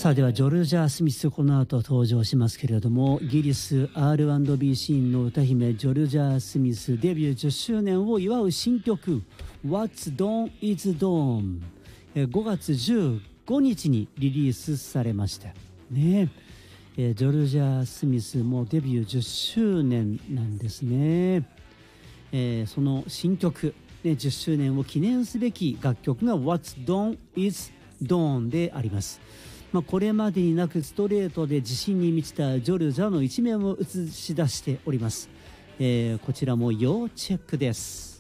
さあではジョルジャー・スミスこの後登場しますけれども、イギリス R&B シーンの歌姫ジョルジャー・スミスデビュー10周年を祝う新曲 What's Dawn is Dawn、 5月15日にリリースされましたね。ジョルジャー・スミスもデビュー10周年なんですね。その新曲、10周年を記念すべき楽曲が What's Dawn is Dawn であります。これまでになくストレートで自信に満ちたジョルジャーの一面を映し出しております。こちらも要チェックです。